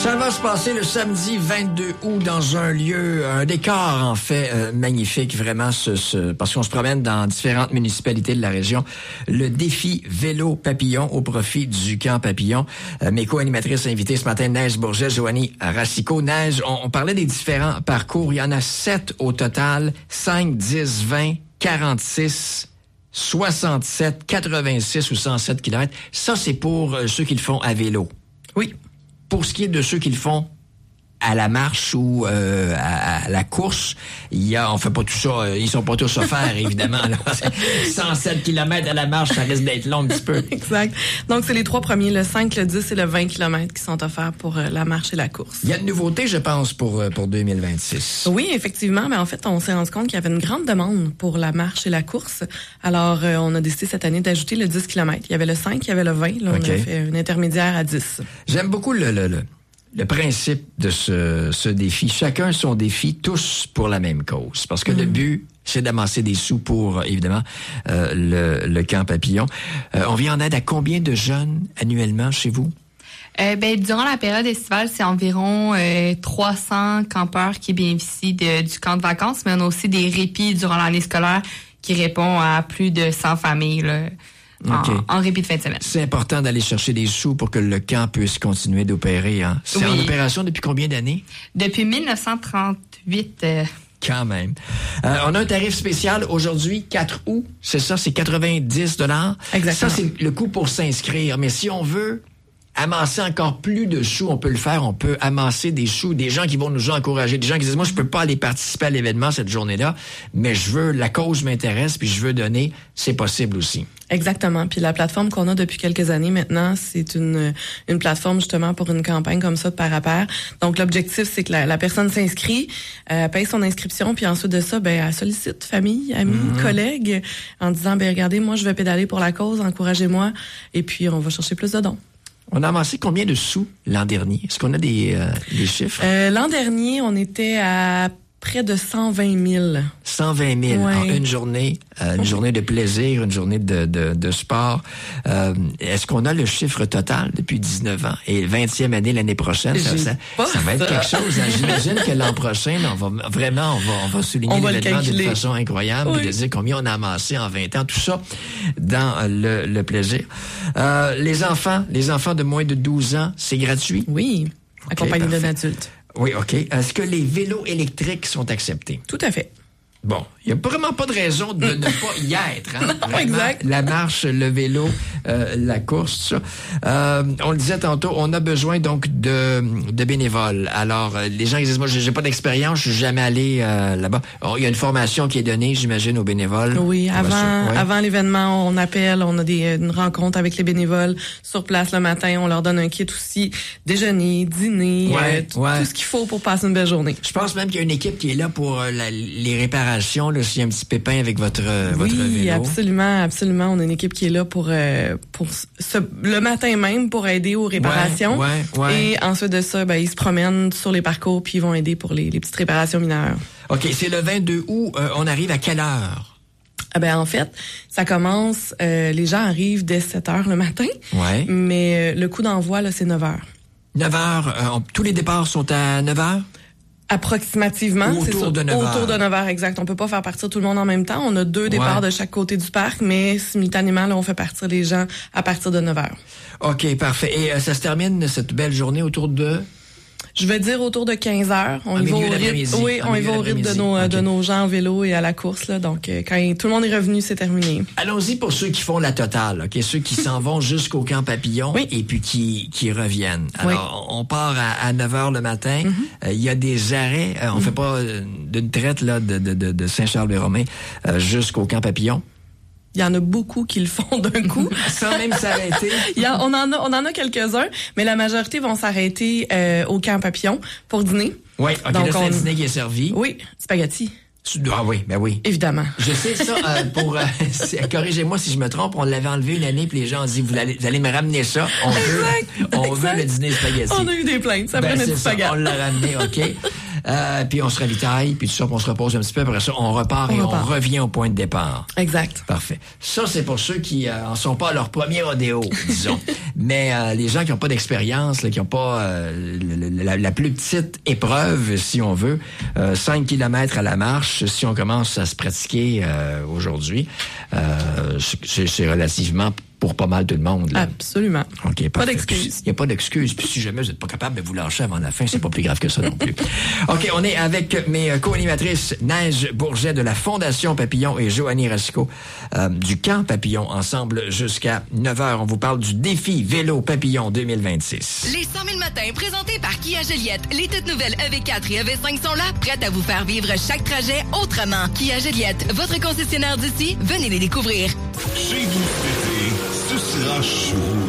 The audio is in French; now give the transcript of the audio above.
Ça va se passer le samedi 22 août dans un lieu, un décor en fait magnifique, vraiment, parce qu'on se promène dans différentes municipalités de la région. Le défi vélo papillon au profit du camp papillon. Mes co-animatrices invitées ce matin, Neige Bourget, Joanie Racicot. Neige, on parlait des différents parcours. Il y en a 7 au total, 5, 10, 20, 46... 67, 86 ou 107 km. Ça, c'est pour ceux qui le font à vélo. Oui. Pour ce qui est de ceux qui le font à la marche ou à la course, on fait pas tout ça, ils sont pas tous offerts, évidemment. Là. 107 km à la marche, ça risque d'être long un petit peu. Exact. Donc, c'est les 3 premiers, le 5, le 10 et le 20 km qui sont offerts pour la marche et la course. Il y a une nouveauté, je pense, pour 2026. Oui, effectivement. Mais en fait, on s'est rendu compte qu'il y avait une grande demande pour la marche et la course. Alors, on a décidé cette année d'ajouter le 10 km. Il y avait le 5, il y avait le 20. Là, on a fait une intermédiaire à 10. J'aime beaucoup le principe de ce défi. Chacun son défi, tous pour la même cause. Parce que le but, c'est d'amasser des sous pour, évidemment, le camp papillon. On vient en aide à combien de jeunes annuellement chez vous? Durant la période estivale, c'est environ 300 campeurs qui bénéficient du camp de vacances, mais on a aussi des répits durant l'année scolaire qui répondent à plus de 100 familles, là. Okay. En répit de fin de semaine. C'est important d'aller chercher des sous pour que le camp puisse continuer d'opérer. Hein? C'est en opération depuis combien d'années? Depuis 1938. Quand même. On a un tarif spécial aujourd'hui, 4 août. C'est ça, c'est 90 $. Exactement. Ça, c'est le coût pour s'inscrire. Mais si on veut amasser encore plus de sous, on peut le faire. On peut amasser des sous, des gens qui vont nous encourager, des gens qui disent, moi, je peux pas aller participer à l'événement cette journée-là, mais la cause m'intéresse, puis je veux donner. C'est possible aussi. Exactement. Puis la plateforme qu'on a depuis quelques années maintenant, c'est une plateforme justement pour une campagne comme ça de pair à pair. Donc l'objectif, c'est que la personne s'inscrit, paye son inscription, puis ensuite de ça, elle sollicite famille, amis, collègues, en disant, regardez, moi je vais pédaler pour la cause, encouragez-moi, et puis on va chercher plus de dons. On a amassé combien de sous l'an dernier? Est-ce qu'on a des chiffres? L'an dernier, on était à près de 120 000. 120 000 ouais. En une journée, une journée de plaisir, une journée de sport. Est-ce qu'on a le chiffre total depuis 19 ans? Et 20e année l'année prochaine, ça va être quelque chose. Hein? J'imagine que l'an prochain, on va souligner l'événement d'une façon incroyable, et de dire combien on a amassé en 20 ans, tout ça dans le plaisir. Les enfants de moins de 12 ans, c'est gratuit? Oui, accompagné d'un adulte. Oui, OK. Est-ce que les vélos électriques sont acceptés? Tout à fait. Bon, il n'y a vraiment pas de raison de ne pas y être. Hein? Non, exact. La marche, le vélo, la course, tout ça. On le disait tantôt, on a besoin donc de bénévoles. Alors, les gens ils disent, moi, j'ai pas d'expérience, je suis jamais allé là-bas. Il y a une formation qui est donnée, j'imagine, aux bénévoles. Oui, avant l'événement, on appelle, on a une rencontre avec les bénévoles sur place le matin. On leur donne un kit aussi, déjeuner, dîner, tout ce qu'il faut pour passer une belle journnie. Je pense même qu'il y a une équipe qui est là pour les réparations. Là, s'il y a un petit pépin avec votre vélo. Oui, absolument. On a une équipe qui est là pour le matin même pour aider aux réparations. Ouais. Et ensuite de ça, ils se promènent sur les parcours puis ils vont aider pour les petites réparations mineures. OK, c'est le 22 août. On arrive à quelle heure? En fait, ça commence, les gens arrivent dès 7 heures le matin. Ouais. Mais le coup d'envoi, là, c'est 9 heures. 9 heures. Tous les départs sont à 9 heures? Approximativement. Autour de 9 heures. Autour de 9 heures, exact. On peut pas faire partir tout le monde en même temps. On a 2 départs de chaque côté du parc, mais simultanément, là, on fait partir les gens à partir de 9 heures. OK, parfait. Et ça se termine, cette belle journée, autour de... Je vais dire autour de 15 heures. On y va au rythme. Oui, on y va au rythme de nos gens en vélo et à la course, là. Donc, quand tout le monde est revenu, c'est terminé. Allons-y pour ceux qui font la totale, OK? Ceux qui s'en vont jusqu'au camp papillon et puis qui reviennent. Alors, on part à 9 heures le matin. Il y a des arrêts. On fait pas d'une traite, là, de Saint-Charles-des-Romains jusqu'au camp papillon. Il y en a beaucoup qui le font d'un coup. Sans même s'arrêter. On en a quelques-uns, mais la majorité vont s'arrêter au camp papillon pour dîner. Oui, OK, donc, là, c'est un dîner qui est servi. Oui, spaghetti. Ah oui, oui. Évidemment. Je sais ça, corrigez-moi si je me trompe, on l'avait enlevé une année, puis les gens ont dit, vous allez me ramener ça. On veut le dîner spaghetti. On a eu des plaintes, ça prenait du spaghetti. On l'a ramené, OK. puis on se ravitaille, puis tout ça, puis on se repose un petit peu. Après ça, on repart on revient au point de départ. Exact. Parfait. Ça, c'est pour ceux qui en sont pas à leur premier rodéo, disons. Mais les gens qui n'ont pas d'expérience, là, qui n'ont pas la plus petite épreuve, si on veut, 5 km à la marche, si on commence à se pratiquer aujourd'hui, c'est relativement pour pas mal tout le monde. Là. Absolument. Okay, pas d'excuses. Il n'y a pas d'excuses. Puis si jamais vous n'êtes pas capable de vous lâcher avant la fin, c'est pas plus grave que ça non plus. OK, on est avec mes co-animatrices Neige Bourget de la Fondation Papillon et Joanie Racicot du Camp Papillon, ensemble jusqu'à 9h. On vous parle du défi Vélo Papillon 2026. Les 100 000 matins présentés par Kia Joliette. Les toutes nouvelles EV4 et EV5 sont là, prêtes à vous faire vivre chaque trajet autrement. Kia Joliette, votre concessionnaire d'ici, venez les découvrir. Chez vous, ce sera chaud.